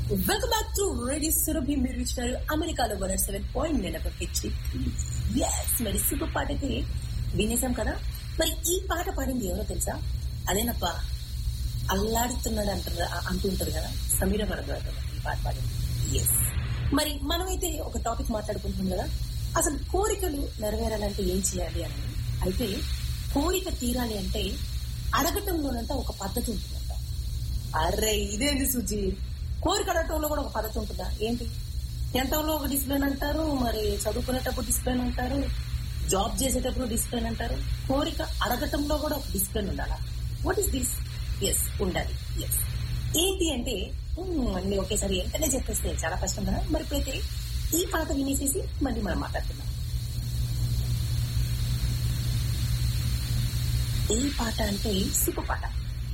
Welcome back to radio Surabhi. మీరు ఇచ్చినారు అమెరికాలో 107.9 హెచ్డి. మరి సూపర్ పాట అయితే వినేసాం కదా. మరి ఈ పాట పాడింది ఎవరో తెలుసా? అదేనప్ప అల్లాడుతున్నాడు అంటుంటారు కదా, సమీర వరద ఈ పాట పాడింది. ఎస్. మరి మనమైతే ఒక టాపిక్ మాట్లాడుకుంటున్నాం కదా, అసలు కోరికలు నెరవేరాలంటే ఏం చేయాలి అని. అయితే కోరిక తీరాలి అంటే అడగటంలోనంతా ఒక పద్ధతి ఉంటుందంట. అర్రే ఇదేంది సుజీ, కోరిక అడగటంలో కూడా ఒక పద్ధతి ఉంటుందా ఏంటి? ఎంతలో ఒక డిసిప్లిన్ అంటారు, మరి చదువుకునేటప్పుడు డిసిప్లిన్ అంటారు, జాబ్ చేసేటప్పుడు డిసిప్లిన్ అంటారు. కోరిక అడగటంలో కూడా ఒక డిసిప్లిన్ ఉండాలా? What is this? ఎస్, ఉండాలి. ఎస్. ఏంటి అంటే అన్ని ఒకేసారి వెంటనే చెప్పేస్తే చాలా కష్టం కదా. మరి ఇప్పుడైతే ఈ పాట వినేసేసి మళ్ళీ మనం మాట్లాడుతున్నాం. ఈ పాట అంటే సూపర్ పాట.